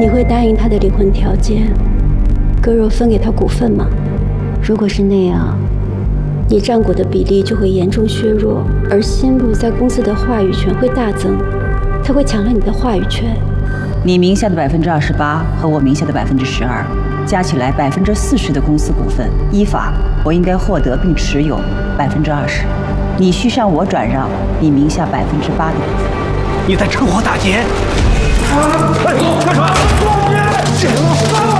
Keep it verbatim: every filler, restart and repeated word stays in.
你会答应他的离婚条件，割肉分给他股份吗？如果是那样，你占股的比例就会严重削弱，而新路在公司的话语权会大增，他会抢了你的话语权。 你名下的百分之二十八和我名下的百分之十二，加起来百分之四十的公司股份，依法我应该获得并持有百分之二十。你需向我转让你名下百分之八的股份。 你在趁火打劫！ 哎，干什么？老爷，醒了！